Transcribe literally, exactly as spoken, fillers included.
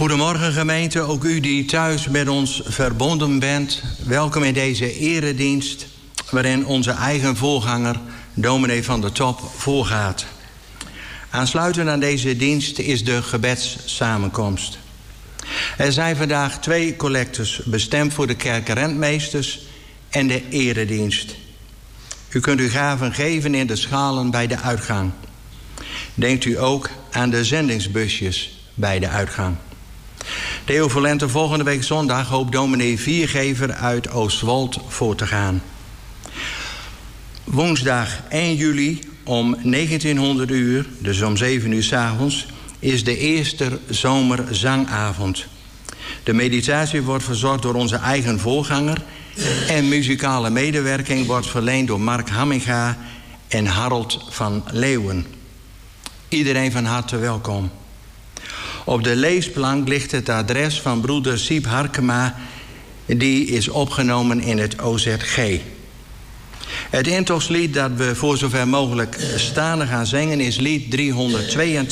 Goedemorgen gemeente, ook u die thuis met ons verbonden bent. Welkom in deze eredienst waarin onze eigen voorganger, dominee Van der Top, voorgaat. Aansluitend aan deze dienst is de gebedssamenkomst. Er zijn vandaag twee collectes bestemd voor de kerkrentmeesters en de eredienst. U kunt uw gaven geven in de schalen bij de uitgang. Denkt u ook aan de zendingsbusjes bij de uitgang. Theo Volente, volgende week zondag hoopt dominee Viergever uit Oostwold voor te gaan. Woensdag één juli om negentienhonderd uur, dus om zeven uur 's avonds, is de eerste zomerzangavond. De meditatie wordt verzorgd door onze eigen voorganger en muzikale medewerking wordt verleend door Mark Hamminga en Harold van Leeuwen. Iedereen van harte welkom. Op de leesplank ligt het adres van broeder Siep Harkema. Die is opgenomen in het O Z G. Het intochtslied dat we voor zover mogelijk staande gaan zingen is lied driehonderdtweeëntachtig.